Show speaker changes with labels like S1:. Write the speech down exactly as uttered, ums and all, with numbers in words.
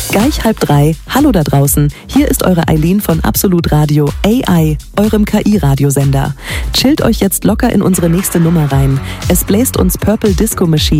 S1: Gleich halb drei. Hallo da draußen. Hier ist eure Eileen von Absolut Radio A I, eurem K I-Radiosender. Chillt euch jetzt locker in unsere nächste Nummer rein. Es bläst uns Purple Disco Machine